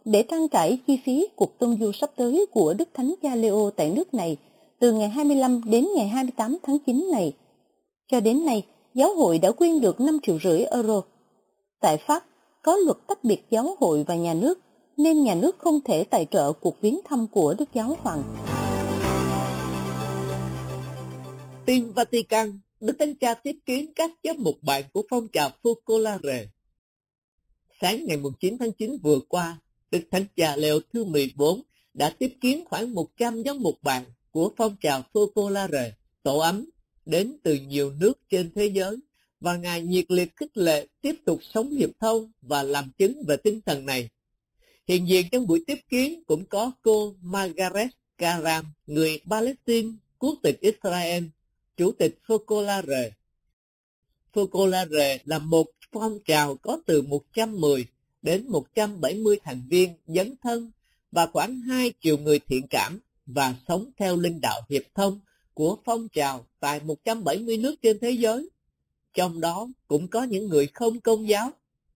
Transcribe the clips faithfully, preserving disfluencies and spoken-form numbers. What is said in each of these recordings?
để trang trải chi phí cuộc tuần du sắp tới của Đức Thánh Cha Leo tại nước này từ ngày hai mươi lăm đến ngày hai mươi tám tháng chín này. Cho đến nay, giáo hội đã quyên được năm triệu rưỡi euro. Tại Pháp, có luật tách biệt giáo hội và nhà nước, nên nhà nước không thể tài trợ cuộc viếng thăm của Đức Giáo Hoàng. Tin Vatican, Đức Thánh Cha tiếp kiến các giám mục bạn của phong trào Focolare. Sáng ngày chín tháng chín vừa qua, Đức Thánh Cha Leo thứ mười bốn đã tiếp kiến khoảng một trăm giám mục bạn của phong trào Focolare, tổ ấm, đến từ nhiều nước trên thế giới, và Ngài nhiệt liệt khích lệ tiếp tục sống hiệp thông và làm chứng về tinh thần này. Hiện diện trong buổi tiếp kiến cũng có cô Margaret Karam, người Palestine, quốc tịch Israel, chủ tịch Focolare. Focolare là một phong trào có từ một trăm mười đến một trăm bảy mươi thành viên dấn thân và khoảng hai triệu người thiện cảm và sống theo linh đạo hiệp thông của phong trào tại một trăm bảy mươi nước trên thế giới. Trong đó cũng có những người không công giáo.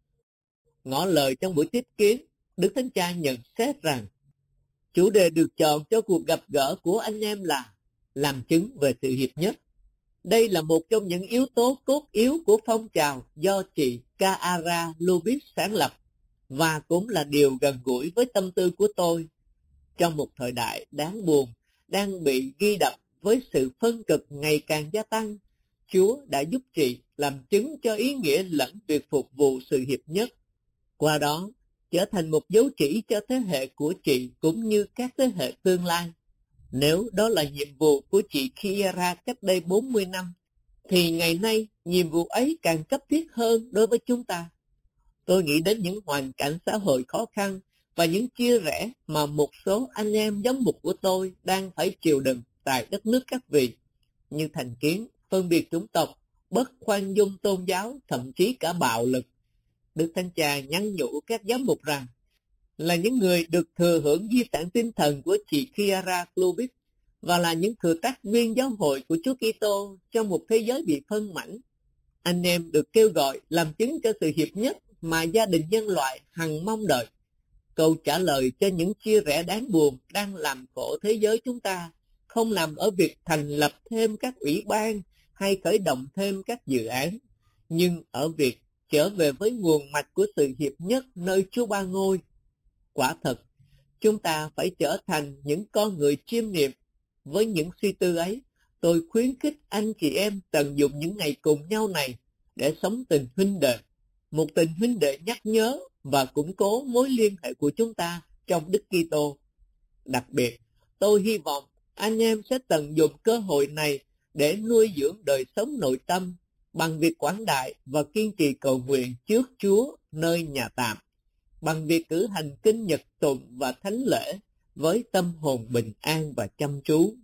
Ngỏ lời trong buổi tiếp kiến, Đức Thánh Cha nhận xét rằng chủ đề được chọn cho cuộc gặp gỡ của anh em là làm chứng về sự hiệp nhất. Đây là một trong những yếu tố cốt yếu của phong trào do chị Kaara Lubis sáng lập và cũng là điều gần gũi với tâm tư của tôi. Trong một thời đại đáng buồn, đang bị ghi đập với sự phân cực ngày càng gia tăng, Chúa đã giúp chị làm chứng cho ý nghĩa lẫn việc phục vụ sự hiệp nhất. Qua đó, trở thành một dấu chỉ cho thế hệ của chị cũng như các thế hệ tương lai. Nếu đó là nhiệm vụ của chị Kiara cách đây bốn mươi năm, thì ngày nay nhiệm vụ ấy càng cấp thiết hơn đối với chúng ta. Tôi nghĩ đến những hoàn cảnh xã hội khó khăn và những chia rẽ mà một số anh em giám mục của tôi đang phải chịu đựng tại đất nước các vị, như thành kiến, phân biệt chủng tộc, bất khoan dung tôn giáo, thậm chí cả bạo lực. Đức Thánh Cha nhắn nhủ các giám mục rằng là những người được thừa hưởng di sản tinh thần của chị Kiara Klubis và là những thừa tác viên giáo hội của Chúa Kitô trong một thế giới bị phân mảnh. Anh em được kêu gọi làm chứng cho sự hiệp nhất mà gia đình nhân loại hằng mong đợi. Câu trả lời cho những chia rẽ đáng buồn đang làm khổ thế giới chúng ta không nằm ở việc thành lập thêm các ủy ban hay khởi động thêm các dự án, nhưng ở việc trở về với nguồn mạch của sự hiệp nhất nơi Chúa Ba Ngôi. Quả thật, chúng ta phải trở thành những con người chiêm niệm. Với những suy tư ấy, tôi khuyến khích anh chị em tận dụng những ngày cùng nhau này để sống tình huynh đệ, một tình huynh đệ nhắc nhớ và củng cố mối liên hệ của chúng ta trong Đức Kitô. Đặc biệt, tôi hy vọng anh em sẽ tận dụng cơ hội này để nuôi dưỡng đời sống nội tâm bằng việc quảng đại và kiên trì cầu nguyện trước Chúa nơi nhà tạm, bằng việc cử hành kinh nhật tụng và thánh lễ với tâm hồn bình an và chăm chú.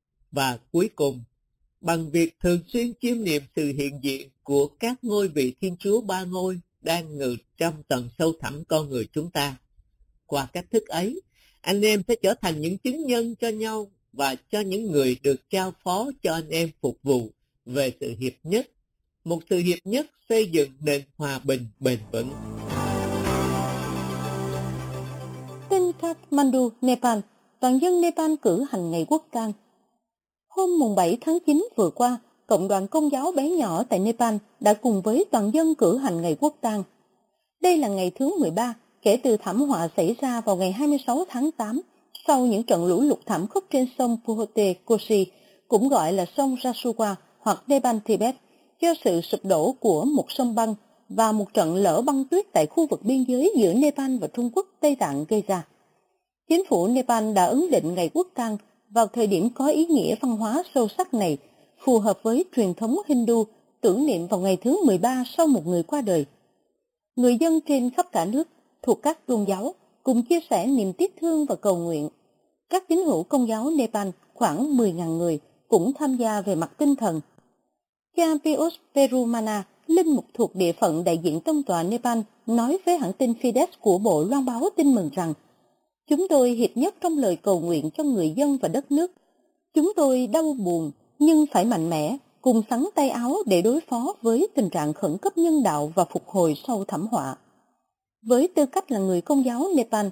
Và cuối cùng, bằng việc thường xuyên chiêm niệm sự hiện diện của các ngôi vị Thiên Chúa Ba Ngôi đang ngự trong tầng sâu thẳm con người chúng ta. Qua cách thức ấy, anh em sẽ trở thành những chứng nhân cho nhau và cho những người được trao phó cho anh em phục vụ về sự hiệp nhất, một sự hiệp nhất xây dựng nền hòa bình bền vững. Tin Kathmandu, Nepal, toàn dân Nepal cử hành ngày quốc tang. Hôm mùng bảy tháng chín vừa qua, Cộng đoàn Công giáo bé nhỏ tại Nepal đã cùng với toàn dân cử hành ngày quốc tang. Đây là ngày thứ mười ba kể từ thảm họa xảy ra vào ngày hai mươi sáu tháng tám sau những trận lũ lụt thảm khốc trên sông Puhote Koshi, cũng gọi là sông Rasuwa hoặc Nepal Tibet, do sự sụp đổ của một sông băng và một trận lở băng tuyết tại khu vực biên giới giữa Nepal và Trung Quốc Tây Tạng gây ra. Chính phủ Nepal đã ấn định ngày quốc tang vào thời điểm có ý nghĩa văn hóa sâu sắc này, phù hợp với truyền thống Hindu tưởng niệm vào ngày thứ mười ba sau một người qua đời. Người dân trên khắp cả nước thuộc các tôn giáo cùng chia sẻ niềm tiếc thương và cầu nguyện. Các tín hữu Công giáo Nepal khoảng mười nghìn người cũng tham gia về mặt tinh thần. Cha Pius Perumana, linh mục thuộc địa phận đại diện tông tọa Nepal, nói với hãng tin Fides của Bộ Loan báo tin mừng rằng chúng tôi hiệp nhất trong lời cầu nguyện cho người dân và đất nước. Chúng tôi đau buồn nhưng phải mạnh mẽ, cùng sắn tay áo để đối phó với tình trạng khẩn cấp nhân đạo và phục hồi sau thảm họa. Với tư cách là người Công giáo Nepal,